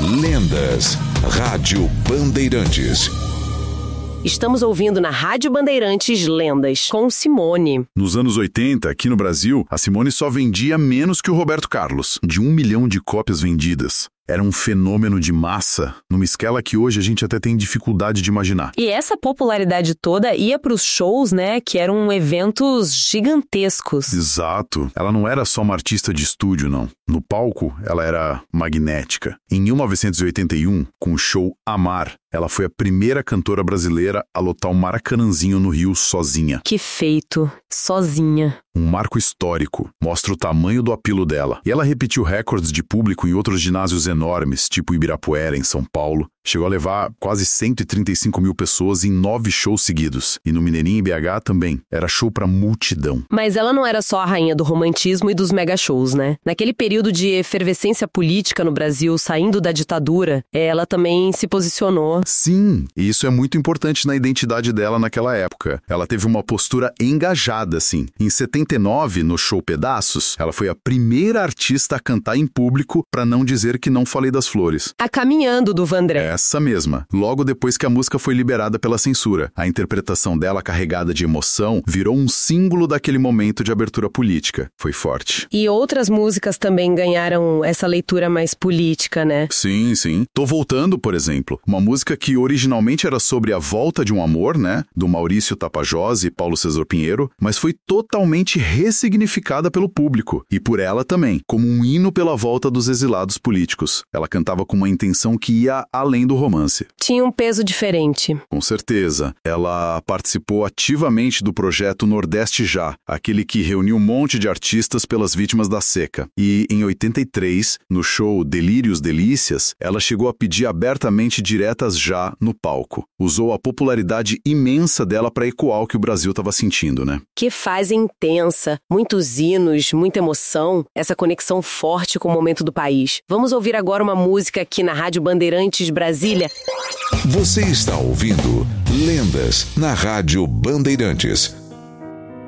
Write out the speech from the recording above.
Lendas. Rádio Bandeirantes. Estamos ouvindo na Rádio Bandeirantes Lendas, com Simone. Nos anos 80, aqui no Brasil, a Simone só vendia menos que o Roberto Carlos, de 1 milhão de cópias vendidas. Era um fenômeno de massa, numa escala que hoje a gente até tem dificuldade de imaginar. E essa popularidade toda ia para os shows, né, que eram eventos gigantescos. Exato. Ela não era só uma artista de estúdio, não. No palco, ela era magnética. Em 1981, com o show Amar, ela foi a primeira cantora brasileira a lotar o Maracanãzinho no Rio sozinha. Que feito, sozinha. Um marco histórico, mostra o tamanho do apelo dela. E ela repetiu recordes de público em outros ginásios enormes, tipo Ibirapuera, em São Paulo. Chegou a levar quase 135 mil pessoas em 9 shows seguidos. E no Mineirinho, em BH, também. Era show pra multidão. Mas ela não era só a rainha do romantismo e dos mega shows, né? Naquele período de efervescência política no Brasil, saindo da ditadura, ela também se posicionou. Sim, e isso é muito importante na identidade dela naquela época. Ela teve uma postura engajada, assim. Em 79, no show Pedaços, ela foi a primeira artista a cantar em público pra não dizer que não falei das flores. A Caminhando, do Vandré. Essa mesma. Logo depois que a música foi liberada pela censura. A interpretação dela, carregada de emoção, virou um símbolo daquele momento de abertura política. Foi forte. E outras músicas também ganharam essa leitura mais política, né? Sim, sim. Tô Voltando, por exemplo. Uma música que originalmente era sobre a volta de um amor, né? Do Maurício Tapajós e Paulo César Pinheiro, mas foi totalmente ressignificada pelo público. E por ela também, como um hino pela volta dos exilados políticos. Ela cantava com uma intenção que ia além do romance. Tinha um peso diferente. Com certeza. Ela participou ativamente do projeto Nordeste Já, aquele que reuniu um monte de artistas pelas vítimas da seca. E em 83, no show Delírios Delícias, ela chegou a pedir abertamente diretas já no palco. Usou a popularidade imensa dela para ecoar o que o Brasil estava sentindo, né? Que fase intensa, muitos hinos, muita emoção, essa conexão forte com o momento do país. Vamos ouvir agora uma música aqui na Rádio Bandeirantes Brasília. Você está ouvindo Lendas na Rádio Bandeirantes.